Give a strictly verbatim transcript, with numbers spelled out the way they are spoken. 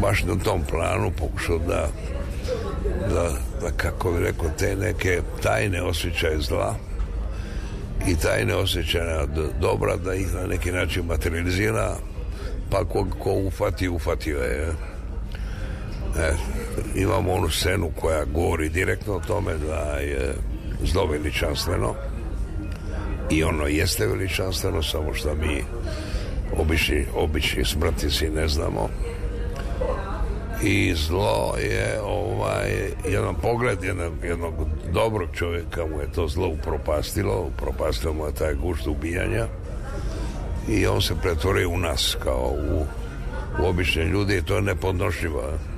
baš na tom planu pokušao da, da, da kako bi rekao, te neke tajne osjećaje zla i tajne osjećaja dobra, da ih na neki način materializira, pa ko, ko ufati, ufatio je. E, imamo onu scenu koja govori direktno o tome da je zlo veličanstveno i ono jeste veličanstveno, samo što mi obični, obični smrtnici ne znamo. I zlo je ovaj, jedan pogled jednog, jednog dobrog čovjeka, mu je to zlo upropastilo, upropastilo mu je taj gušt ubijanja i on se pretvorio u nas kao u, u obične ljudi i to je nepodnošljivo.